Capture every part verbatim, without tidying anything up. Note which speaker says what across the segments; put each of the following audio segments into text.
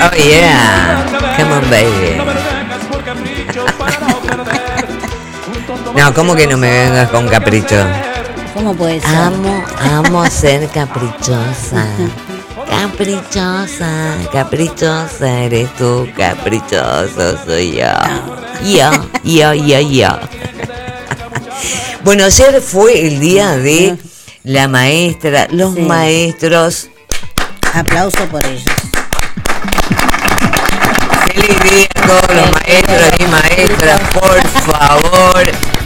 Speaker 1: Oh yeah, come on baby. No, ¿cómo que no me vengas con capricho?
Speaker 2: ¿Cómo puede ser?
Speaker 1: Amo, amo ser caprichosa. Caprichosa, caprichosa eres tú, caprichoso soy yo. Yo, yo, yo, yo. Bueno, ayer fue el día de la maestra, los sí. maestros.
Speaker 2: Aplauso por ellos.
Speaker 1: Feliz día a todos los maestros y maestras, por favor.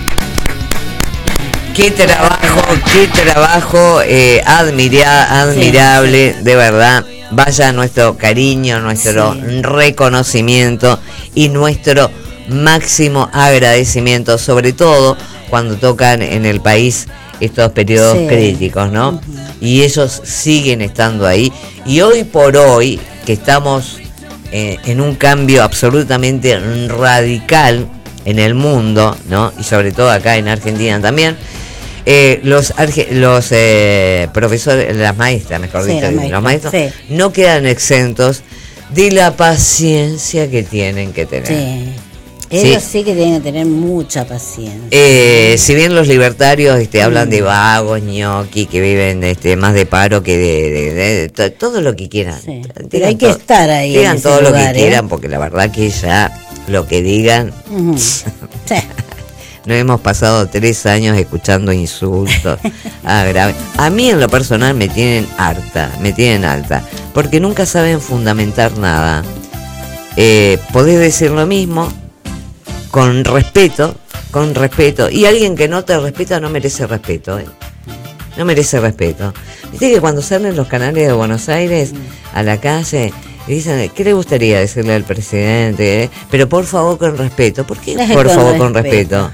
Speaker 1: Qué trabajo, qué trabajo eh, admira, admirable, sí, sí. de verdad. Vaya nuestro cariño, nuestro sí. reconocimiento y nuestro máximo agradecimiento, sobre todo cuando tocan en el país estos periodos sí. críticos, ¿no? Uh-huh. Y ellos siguen estando ahí. Y hoy por hoy, que estamos eh, en un cambio absolutamente radical en el mundo, ¿no? Y sobre todo acá en Argentina también, eh, los arge- los eh, profesores, las maestras, mejor sí, dicho, maestra, los maestros, sí. no quedan exentos de la paciencia que tienen que tener.
Speaker 2: Sí. Ellos sí. sí que tienen que tener mucha paciencia.
Speaker 1: Eh, si bien los libertarios este, hablan mm. de vagos, ñoqui, que viven este, más de paro que de, de, de, de todo lo que quieran.
Speaker 2: Sí. Pero hay que to- estar ahí.
Speaker 1: Digan
Speaker 2: en
Speaker 1: todo
Speaker 2: lugar,
Speaker 1: lo que
Speaker 2: ¿eh?
Speaker 1: quieran, porque la verdad que ya lo que digan. Mm. sí. Nos hemos pasado tres años escuchando insultos. ah, grave. A mí en lo personal me tienen harta, me tienen alta, porque nunca saben fundamentar nada. Eh, podés decir lo mismo con respeto, con respeto, y alguien que no te respeta no merece respeto, ¿eh? no merece respeto. Viste que cuando salen los canales de Buenos Aires a la calle y dicen, ¿qué le gustaría decirle al presidente? ¿Eh? Pero por favor con respeto. ¿Por qué por con favor respeto. con respeto?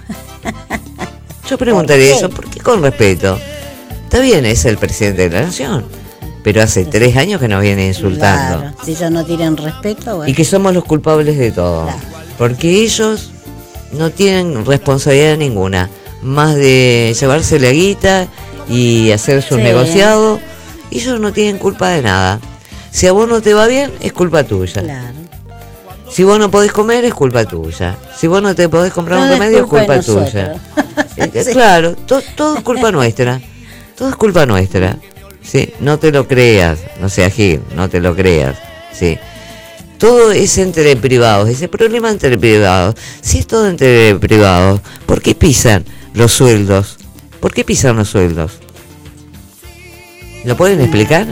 Speaker 1: Yo preguntaría ¿Por eso, ¿por qué con respeto? Está bien, es el presidente de la nación, pero hace tres años que nos viene insultando.
Speaker 2: Claro, si ellos no tienen respeto, bueno.
Speaker 1: Y que somos los culpables de todo. Claro. Porque ellos no tienen responsabilidad ninguna, más de llevarse la guita y hacer sus sí. negociados. Ellos no tienen culpa de nada. Si a vos no te va bien, es culpa tuya.
Speaker 2: Claro.
Speaker 1: Si vos no podés comer, es culpa tuya. Si vos no te podés comprar no un remedio, es culpa, es culpa tuya. sí. Claro, to, todo es culpa nuestra. Todo es culpa nuestra. Sí, no te lo creas, no seas Gil, no te lo creas. Sí. Todo es entre privados, ese problema entre privados. Si es todo entre privados, ¿por qué pisan los sueldos? ¿Por qué pisan los sueldos? ¿Lo pueden explicar?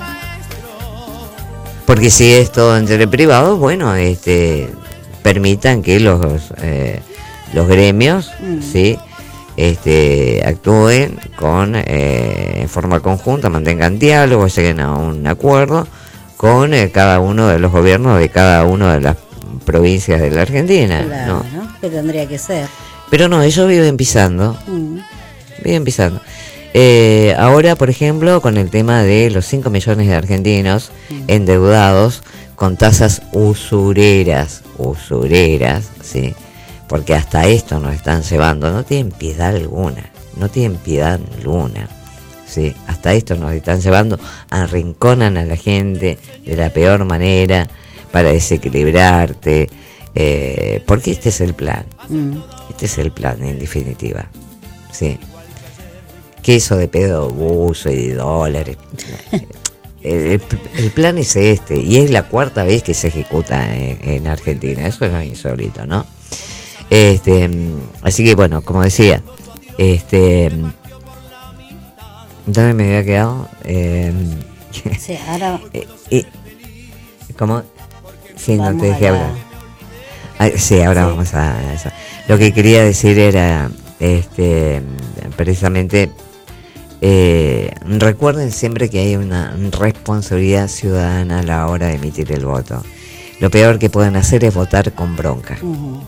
Speaker 1: Porque si es todo entre privados, bueno, este, permitan que los eh, los gremios, mm. sí, este, actúen con eh, en forma conjunta, mantengan diálogo, lleguen a un acuerdo con eh, cada uno de los gobiernos de cada una de las provincias de la Argentina.
Speaker 2: Claro,
Speaker 1: ¿no?
Speaker 2: ¿no? Que tendría que ser.
Speaker 1: Pero no, ellos viven pisando. Mm. Viven pisando. Eh, ahora, por ejemplo, con el tema de los cinco millones de argentinos mm. endeudados con tasas usureras, usureras, ¿sí? Porque hasta esto nos están llevando, no tienen piedad alguna, no tienen piedad alguna. Sí, hasta esto nos están llevando, arrinconan a la gente de la peor manera para desequilibrarte, eh, porque este es el plan, mm. este es el plan en definitiva, sí. Que eso de pedo buzo y de dólares, el, el plan es este, y es la cuarta vez que se ejecuta en, en Argentina, eso es insólito, ¿no? Este, así que bueno, como decía, este... ¿Dónde me había quedado? Eh,
Speaker 2: sí, ahora...
Speaker 1: Eh, eh, ¿Cómo? Sí, no te dejé hablar. Ah, sí, ahora sí. vamos a eso. Lo que quería decir era, este, precisamente, eh, recuerden siempre que hay una responsabilidad ciudadana a la hora de emitir el voto. Lo peor que pueden hacer es votar con bronca. Uh-huh.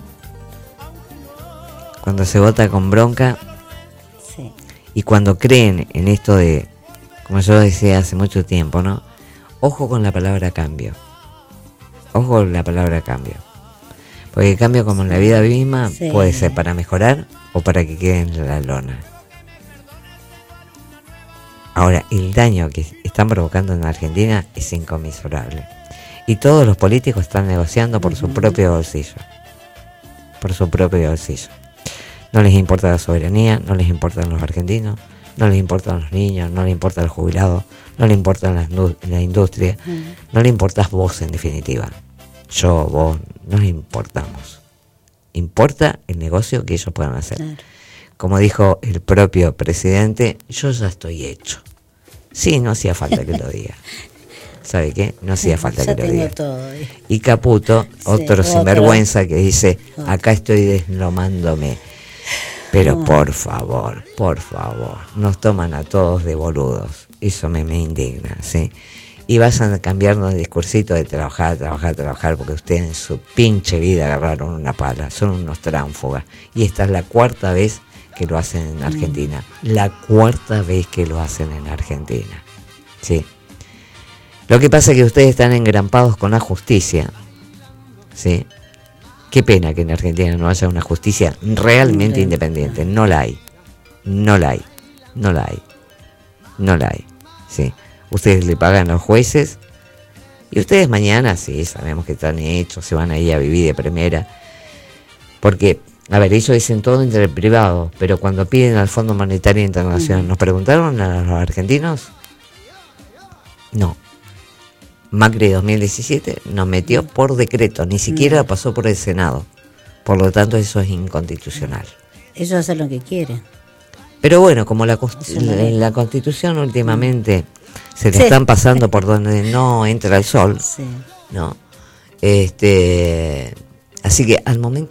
Speaker 1: Cuando se vota con bronca... Sí. Y cuando creen en esto de, como yo decía hace mucho tiempo, ¿no? Ojo con la palabra cambio. Ojo con la palabra cambio. Porque el cambio, como en la vida misma, sí. puede ser para mejorar o para que quede en la lona. Ahora, el daño que están provocando en Argentina es inconmensurable. Y todos los políticos están negociando por uh-huh. su propio bolsillo. Por su propio bolsillo. No les importa la soberanía, no les importan los argentinos, no les importan los niños, no les importa el jubilado, no les importa la, la industria, uh-huh. no les importás vos en definitiva. Yo, vos, no les importamos. Importa el negocio que ellos puedan hacer. Claro. Como dijo el propio presidente, yo ya estoy hecho. Sí, no hacía falta que lo diga. ¿Sabe qué? No hacía falta
Speaker 2: ya
Speaker 1: que lo diga.
Speaker 2: Todo.
Speaker 1: Y Caputo, sí, otro, otro sinvergüenza que dice, acá estoy deslomándome. Pero oh. por favor, por favor, nos toman a todos de boludos. Eso me, me indigna, ¿sí? Y vayan a cambiarnos de discursito de trabajar, trabajar, trabajar, porque ustedes en su pinche vida agarraron una pala, son unos tránfugas. Y esta es la cuarta vez que lo hacen en Argentina. Mm. La cuarta vez que lo hacen en Argentina. Sí. Lo que pasa es que ustedes están engrampados con la justicia. Sí. Qué pena que en Argentina no haya una justicia realmente mm. independiente. No la hay. No la hay. No la hay. No la hay. Sí. Ustedes le pagan a los jueces y ustedes mañana, sí, sabemos que están hechos, se van a ir a vivir de primera. Porque, a ver, ellos dicen todo entre privados, pero cuando piden al Fondo Monetario Internacional, ¿nos preguntaron a los argentinos? No. Macri dos mil diecisiete nos metió por decreto, ni siquiera pasó por el Senado. Por lo tanto, eso es inconstitucional.
Speaker 2: Ellos hacen lo que quieren.
Speaker 1: Pero bueno, como la, la, la Constitución últimamente se le sí. están pasando por donde no entra el sol, sí. ¿no? Este, así que al momento